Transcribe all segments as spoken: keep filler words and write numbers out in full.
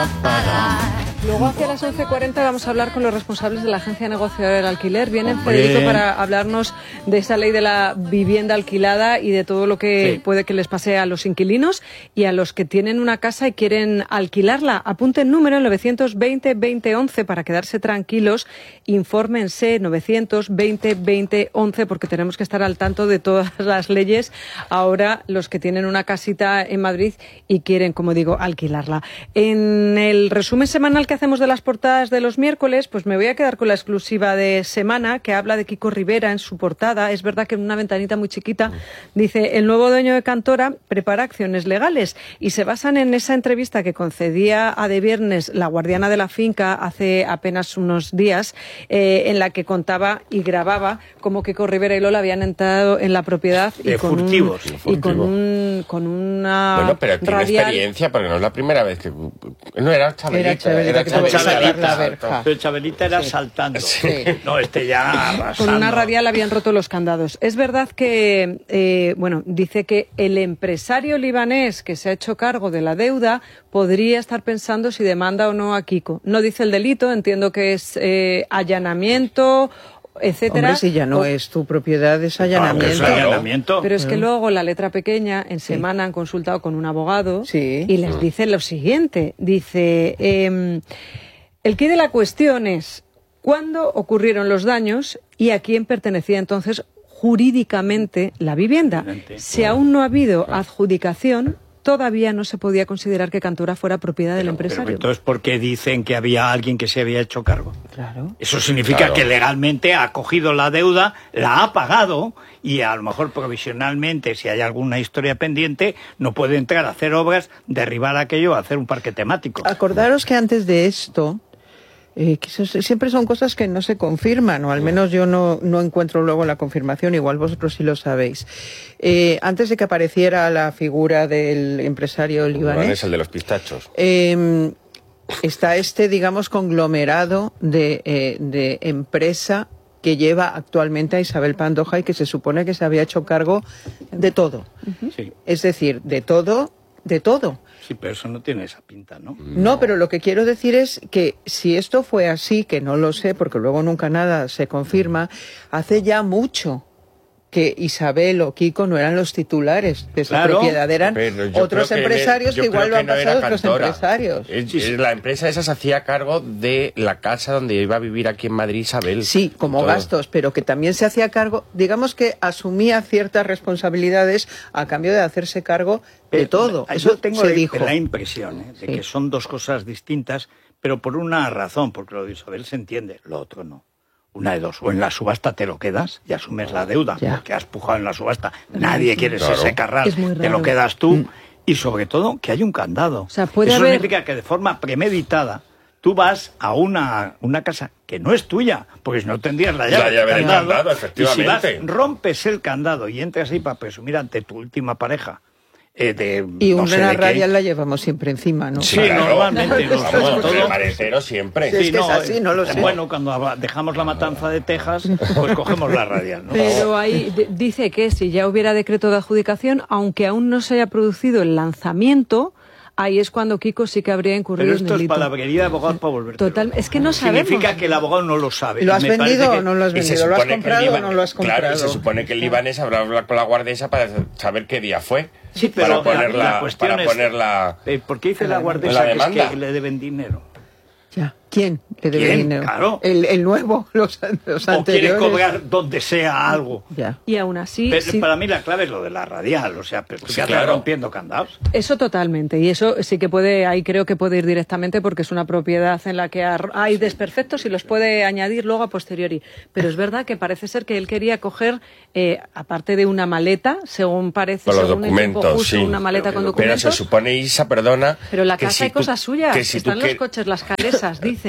Luego hacia las once cuarenta vamos a hablar con los responsables de la Agencia Negociadora del Alquiler. Vienen, Federico, para hablarnos de esa ley de la vivienda alquilada y de todo lo que sí. puede que les pase a los inquilinos y a los que tienen una casa y quieren alquilarla. Apunten número novecientos veinte veinte once para quedarse tranquilos. Infórmense novecientos veinte veinte once porque tenemos que estar al tanto de todas las leyes. Ahora los que tienen una casita en Madrid y quieren, como digo, alquilarla. En el resumen semanal que hacemos de las portadas de los miércoles, pues me voy a quedar con la exclusiva de semana que habla de Kiko Rivera en su portada. Es verdad que en una ventanita muy chiquita dice: el nuevo dueño de Cantora prepara acciones legales, y se basan en esa entrevista que concedía a De Viernes la guardiana de la finca hace apenas unos días, eh, en la que contaba y grababa cómo Kiko Rivera y Lola habían entrado en la propiedad y de con, furtivos, un, y con un con una bueno, pero tiene radial... experiencia, porque no es la primera vez que no era Chabelita, era Chabelita, era que Chabelita, Chabelita, pero Chabelita era sí. saltando. Sí. No, este ya arrasando. Con una radial habían roto los candados. Es verdad que, eh, bueno, dice que el empresario libanés que se ha hecho cargo de la deuda podría estar pensando si demanda o no a Kiko. No dice el delito, entiendo que es eh, allanamiento, etcétera. Hombre, si ya no o, es tu propiedad, es allanamiento. Claro, es allanamiento. Pero es que luego la letra pequeña, en semana sí. han consultado con un abogado sí. y les dice lo siguiente. Dice, eh, el quid de la cuestión es cuándo ocurrieron los daños y a quién pertenecía entonces jurídicamente la vivienda. Si aún no ha habido adjudicación, todavía no se podía considerar que Cantora fuera propiedad del pero, empresario. Pero entonces, ¿por qué dicen que había alguien que se había hecho cargo? Claro. Eso significa claro. que legalmente ha cogido la deuda, la ha pagado y a lo mejor provisionalmente, si hay alguna historia pendiente, no puede entrar a hacer obras, derribar aquello, a hacer un parque temático. Acordaros que antes de esto... Eh, que eso, siempre son cosas que no se confirman, o al menos yo no, no encuentro luego la confirmación, igual vosotros sí lo sabéis. Eh, antes de que apareciera la figura del empresario libanés, es el de los pistachos. Eh, está este, digamos, conglomerado de, eh, de empresa que lleva actualmente a Isabel Pantoja y que se supone que se había hecho cargo de todo. Uh-huh. Sí. Es decir, de todo, de todo. Sí, pero eso no tiene esa pinta, ¿no? No, pero lo que quiero decir es que si esto fue así, que no lo sé, porque luego nunca nada se confirma, hace ya mucho que Isabel o Kiko no eran los titulares de esa claro, propiedad, eran otros que empresarios me, que igual que lo han no pasado otros Cantora. empresarios. Es, es, la empresa esa se hacía cargo de la casa donde iba a vivir aquí en Madrid Isabel. Sí, como todo. gastos, pero que también se hacía cargo, digamos que asumía ciertas responsabilidades a cambio de hacerse cargo de todo. Yo Eso tengo se la, dijo. la impresión ¿eh? de sí. que son dos cosas distintas, pero por una razón, porque lo de Isabel se entiende, lo otro no. Una de dos, o en la subasta te lo quedas y asumes la deuda, ya. porque has pujado en la subasta. Nadie quiere claro. ese carral, te lo quedas tú. Mm. Y sobre todo, que hay un candado. O sea, puede Eso haber... significa que de forma premeditada tú vas a una, una casa que no es tuya, porque si no tendrías la llave, la llave del candado, candado, efectivamente. Y si vas, rompes el candado y entras ahí para presumir ante tu última pareja, Eh, de, y no una sé radial la llevamos siempre encima, ¿no? Sí, claro, normalmente. Vamos, Sobre todo, todo, el marecero siempre. Sí, es que es así, no lo sé. Bueno, cuando dejamos la matanza de Texas, pues cogemos la radial, ¿no? Pero ahí de, dice que si ya hubiera decreto de adjudicación, aunque aún no se haya producido el lanzamiento, ahí es cuando Kiko sí que habría incurrido Pero en esto delito. es palabrería de abogado para volver. Total, es que no sabemos. Significa que el abogado no lo sabe. ¿Lo has Me vendido que... o no lo has vendido? ¿Lo has comprado o no lo has comprado? Claro, y se supone que el libanés habrá hablado con la guardia para saber qué día fue. Sí, pero para ponerla, la, la cuestión para es, ponerla eh, ¿por qué dice la guardia la que, demanda? es que le deben dinero? Ya. ¿Quién le debe ¿Quién? dinero? Claro. El, el nuevo, los, los o anteriores. quiere cobrar donde sea algo. Ya. Y aún así... Pero sí, para mí la clave es lo de la radial, o sea, pero sí, que claro. rompiendo candados. Eso totalmente, y eso sí que puede, ahí creo que puede ir directamente porque es una propiedad en la que hay desperfectos y los puede añadir luego a posteriori. Pero es verdad que parece ser que él quería coger, eh, aparte de una maleta, según parece, con los según documentos, el tiempo justo, sí. una maleta Pero, con pero documentos. Pero se supone, Isa, perdona... Pero la que casa si hay tú, cosas suyas, que si están tú los que... coches, las calesas, dicen La que moto, hay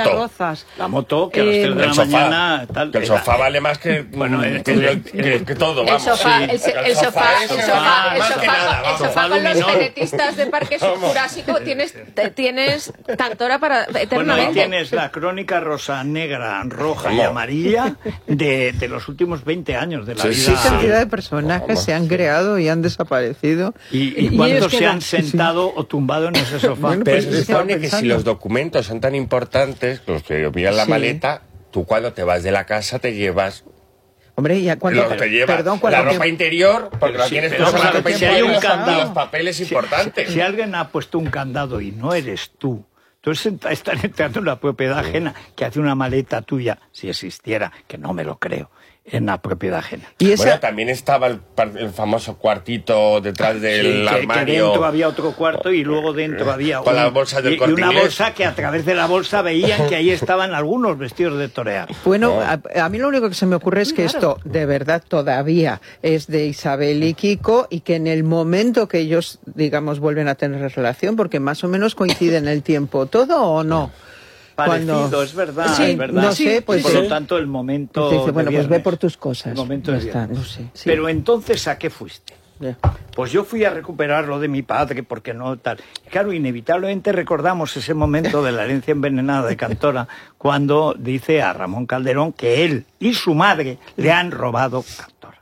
Rozas. La moto, que a las Eh, tres de El la sofá, mañana... Tal, que el era- sofá vale más que, Bueno, que, el- que- el- que- que todo, El vamos. sofá, Sí. el, se- el sofá, el el sofá, el más sofá, que nada, el vamos. sofá con los Luminol. genetistas de Parque Jurásico tienes, te- tienes cantora para Bueno, ahí eternamente. tienes la crónica rosa, negra, roja y ¿Cómo? amarilla de, de los últimos veinte años de la Sí, vida. sí, ¿Qué sí. cantidad de personajes Vamos, se han creado y han desaparecido? ¿Y, y Y ellos cuántos se quedan- han sentado o tumbado en ese sofá? Bueno, Pero pues, se estaba supone que si pensando. los documentos son tan importantes, los que miran la Sí. maleta, tú cuando te vas de la casa te llevas, Hombre, ¿y a cuánto? lo, te llevas Perdón, la ¿cuánto ropa tiempo? interior, porque la Sí, tienes pero tú vamos a la ver, ropa si hay interior un y los- candado. los papeles Si- importantes. Si, si alguien ha puesto un candado y no eres tú, entonces ent- están entrando en la propiedad ajena, que hace una maleta tuya, si existiera, que no me lo creo, en la propiedad ajena. Y esa, Bueno, también estaba el, par- el famoso cuartito detrás del Sí, que- que, armario. dentro había otro cuarto y luego dentro había Con las bolsas del y, y Corte una Inglés. bolsa que a través de la bolsa veían que ahí estaban algunos vestidos de torear. bueno, Oh. a, a mí lo único que se me ocurre es que esto de verdad todavía es de Isabel y Kiko y que en el momento que ellos, digamos, vuelven a tener relación, porque más o menos coincide en el tiempo, ¿todo o no? Parecido, Cuando- es verdad, Sí, es verdad. no sé, pues por sí. lo tanto el momento Te dice, bueno, de pues ve viernes, por tus cosas. el momento Ya de está, viernes. no sé, sí. Pero entonces, ¿a qué fuiste? Ya. Pues yo fui a recuperar lo de mi padre, porque no tal. Y claro, inevitablemente recordamos ese momento de la herencia envenenada de Cantora, cuando dice a Ramón Calderón que él y su madre le han robado Cantora.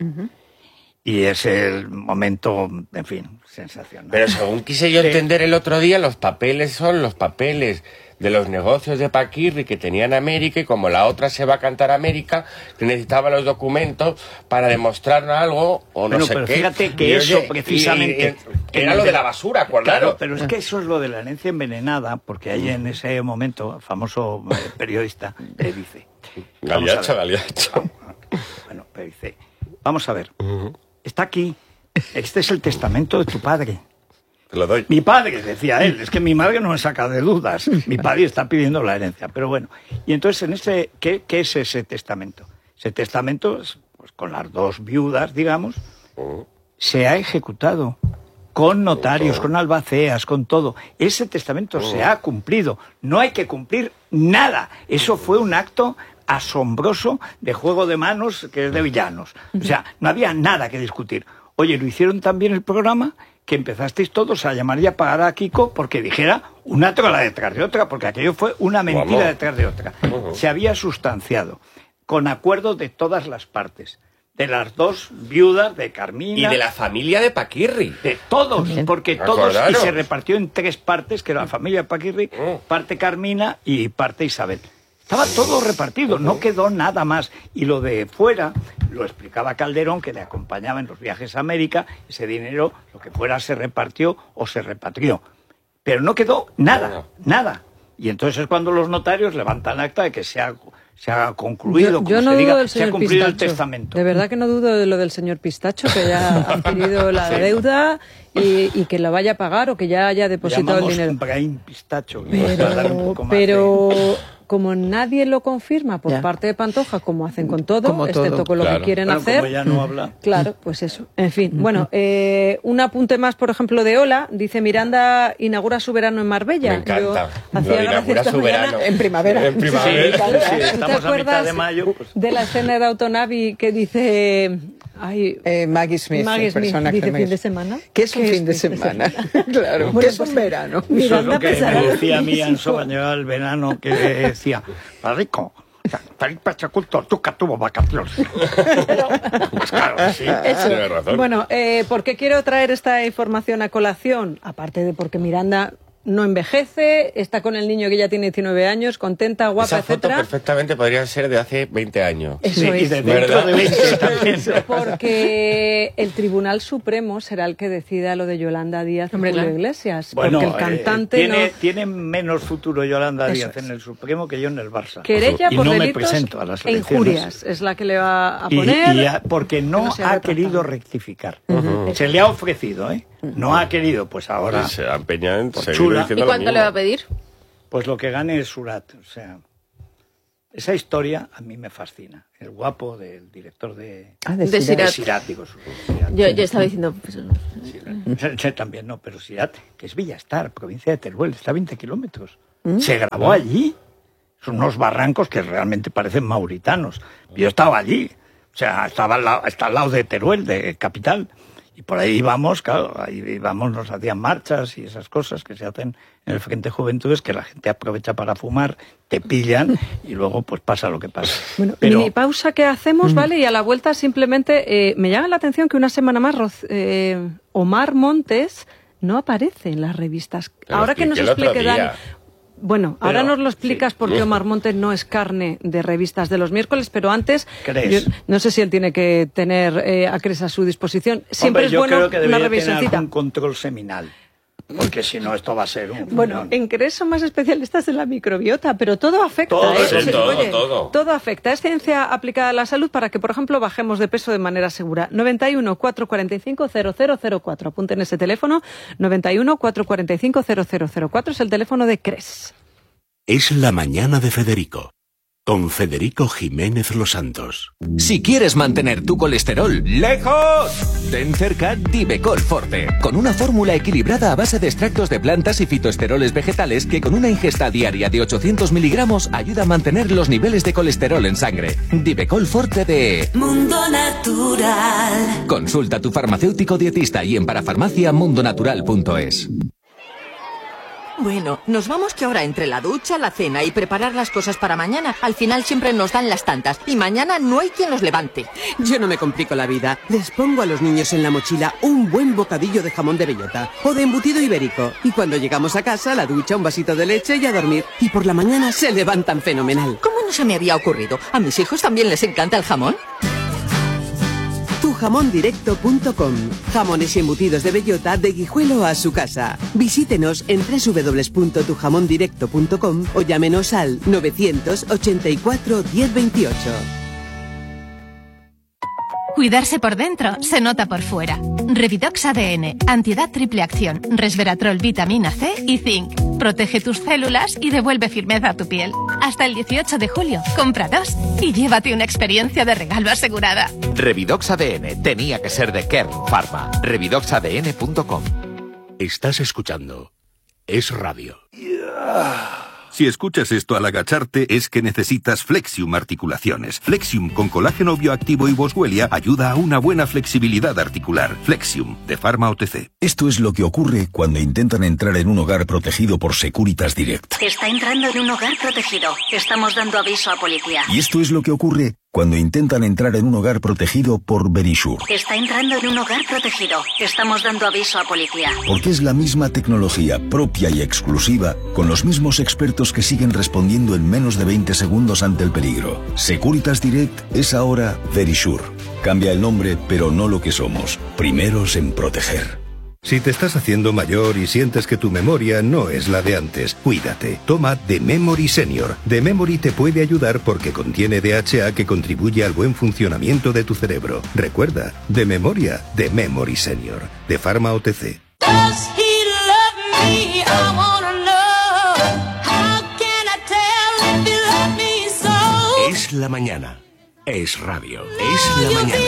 Y es el momento, en fin, sensacional. Pero según quise yo Sí. entender el otro día, los papeles son los papeles de los negocios de Paquirri que tenía en América, y como la otra se va a cantar a América, que necesitaba los documentos para demostrar algo o no Bueno, sé pero qué. fíjate que Y, eso oye, precisamente... y- y- era lo de la basura, acordaros. Claro, pero es que eso es lo de la herencia envenenada, porque ahí en ese momento, el famoso eh, periodista le dice... vamos a Galiacho, ver. Galiacho. Bueno, pero dice, vamos a ver, está aquí, este es el testamento de tu padre. Te lo doy. Mi padre, decía él, es que mi madre no me saca de dudas, mi padre está pidiendo la herencia, pero bueno. Y entonces, en ese, ¿qué, qué es ese testamento? Ese testamento, es, pues, con las dos viudas, digamos, se ha ejecutado con notarios, con albaceas, con todo. Ese testamento se ha cumplido. No hay que cumplir nada. Eso fue un acto asombroso de juego de manos que es de villanos. O sea, no había nada que discutir. Oye, lo hicieron también el programa que empezasteis todos a llamar y a pagar a Kiko porque dijera una trola detrás de otra, porque aquello fue una mentira Vamos. detrás de otra. Se había sustanciado con acuerdo de todas las partes, de las dos viudas, de Carmina... Y de la familia de Paquirri. De todos, porque todos, y Acordaros. se repartió en tres partes, que era la familia Paquirri, Mm. parte Carmina y parte Isabel. Estaba todo repartido, no quedó nada más. Y lo de fuera, lo explicaba Calderón, que le acompañaba en los viajes a América, ese dinero, lo que fuera, se repartió o se repatrió. Pero no quedó nada, nada. Y entonces es cuando los notarios levantan acta de que se ha, se ha concluido, Yo, como yo no se dudo diga, del se ha señor cumplido Pistacho. el testamento. De verdad que no dudo de lo del señor Pistacho, que ya ha adquirido la Sí. deuda y, y que la vaya a pagar o que ya haya Lo depositado el llamamos dinero. Brahim Pistacho, que nos va a dar un Pero, poco más de- pero como nadie lo confirma por Ya. parte de Pantoja, como hacen con todo, Como todo, excepto con lo claro. que quieren Bueno, hacer. como ya no habla. Claro, pues eso. En fin, bueno, eh, un apunte más, por ejemplo, de Ola. Dice, Miranda inaugura su verano en Marbella. Me encanta. Yo Lo hacía de gracia inaugura esta su mañana. verano. En primavera. En primavera. Sí, Claro, sí, ¿tú te estamos a mitad acuerdas de mayo. Pues, de la escena de Autonavi que dice... Ay, Eh, Maggie Smith, Maggie el Smith, personaje dice Maggie fin de Smith. semana. ¿Qué es un ¿Qué fin es de fin de semana? semana? Claro. Bueno, ¿Qué es pues, un verano? eso es Miranda lo que pensará me lo decía a mí mismo. Anso cuando llegaba el verano, que decía, Rico, Felipe Chaculto, tú que tuvo vacaciones. Pues claro, sí. Eso. Tienes razón. Bueno, eh, ¿por qué quiero traer esta información a colación? Aparte de porque Miranda no envejece, está con el niño que ya tiene diecinueve años, contenta, guapa, Esa foto etcétera. perfectamente podría ser de hace veinte años. Eso Sí, y es. de dentro ¿Verdad? de veinte también. Porque el Tribunal Supremo será el que decida lo de Yolanda Díaz y Hombre, Julio claro. Iglesias. Bueno, porque el cantante eh, tiene, no... tiene menos futuro Yolanda Eso Díaz es. en el Supremo que yo en el Barça. Querella y por no me delitos presento a las e elecciones. injurias es la que le va a Y- poner. y a- porque no, no se ha ha retratado. querido rectificar. Se le ha ofrecido, ¿eh? No ha querido, pues ahora, Pues se ha empeñado en Por seguir chula. ¿Y diciendo lo cuánto le va a mismo. pedir? pues lo que gane es Surat. O sea, esa historia a mí me fascina. El guapo del director de, Ah, de De Sirat. de Sirat. Sirat, digo, su- Sirat. Yo, yo estaba diciendo... pues, Sirat. Sí, también no, pero Sirat, que es Villastar, provincia de Teruel, está a veinte kilómetros. Se grabó allí. son unos barrancos que realmente parecen mauritanos. Yo estaba allí, o sea, estaba al lado, está al lado de Teruel, de Capital, y por ahí íbamos, claro, ahí íbamos, nos hacían marchas y esas cosas que se hacen en el Frente Juventudes, que la gente aprovecha para fumar, te pillan y luego pues pasa lo que pasa. Bueno, Pero... mini pausa que hacemos, mm. ¿vale? Y a la vuelta simplemente eh, me llama la atención que una semana más eh, Omar Montes no aparece en las revistas. Pero ahora que nos explique Dani... Bueno, pero, ahora nos lo explicas sí. porque Omar Montes no es carne de revistas de los miércoles, pero antes, yo, no sé si él tiene que tener eh, a Cres a su disposición. Siempre Hombre, es yo bueno creo que una debería revisioncita. tener un control seminal, porque si no esto va a ser un... Bueno, en Cres son más especialistas en la microbiota, pero todo afecta. Todo, ¿eh? sí, todo, Oye, todo. todo afecta. Es ciencia aplicada a la salud para que, por ejemplo, bajemos de peso de manera segura. noventa y uno, cuatrocientos cuarenta y cinco, cero cero cero cuatro. Apunten ese teléfono. noventa y uno, cuatrocientos cuarenta y cinco, cero cero cero cuatro es el teléfono de Cres. Es la mañana de Federico, con Federico Jiménez Los Santos. Si quieres mantener tu colesterol lejos, ten cerca Divecol Forte, con una fórmula equilibrada a base de extractos de plantas y fitoesteroles vegetales que con una ingesta diaria de ochocientos miligramos ayuda a mantener los niveles de colesterol en sangre. Divecol Forte de Mundo Natural. Consulta a tu farmacéutico dietista y en parafarmacia mundonatural punto es. Bueno, nos vamos que ahora entre la ducha, la cena y preparar las cosas para mañana, al final siempre nos dan las tantas y mañana no hay quien los levante. Yo no me complico la vida. Les pongo a los niños en la mochila un buen bocadillo de jamón de bellota o de embutido ibérico. Y cuando llegamos a casa, la ducha, un vasito de leche y a dormir. Y por la mañana se levantan fenomenal. ¿Cómo no se me había ocurrido? ¿A mis hijos también les encanta el jamón? tu jamón directo punto com. Jamones y embutidos de bellota de Guijuelo a su casa. Visítenos en doble u doble u doble u punto tu jamón directo punto com o llámenos al novecientos ochenta y cuatro, diez veintiocho. Cuidarse por dentro se nota por fuera. Revidox A D N, antiedad triple acción, resveratrol, vitamina C y zinc. Protege tus células y devuelve firmeza a tu piel. Hasta el dieciocho de julio, compra dos y llévate una experiencia de regalo asegurada. Revidox A D N tenía que ser de Kern Pharma. revidox a d n punto com. Estás escuchando Es Radio. Si escuchas esto al agacharte es que necesitas Flexium Articulaciones. Flexium con colágeno bioactivo y boswellia ayuda a una buena flexibilidad articular. Flexium, de Pharma O T C. Esto es lo que ocurre cuando intentan entrar en un hogar protegido por Securitas Direct. Está entrando en un hogar protegido. Estamos dando aviso a policía. Y esto es lo que ocurre cuando intentan entrar en un hogar protegido por Verisure. Está entrando en un hogar protegido. Estamos dando aviso a policía. Porque es la misma tecnología propia y exclusiva, con los mismos expertos que siguen respondiendo en menos de veinte segundos ante el peligro. Securitas Direct es ahora Verisure. Cambia el nombre, pero no lo que somos. Primeros en proteger. Si te estás haciendo mayor y sientes que tu memoria no es la de antes, cuídate. Toma The Memory Senior. The Memory te puede ayudar porque contiene D H A que contribuye al buen funcionamiento de tu cerebro. Recuerda, de memoria, The Memory Senior. De Pharma O T C. Es la mañana. Es radio. Es la mañana.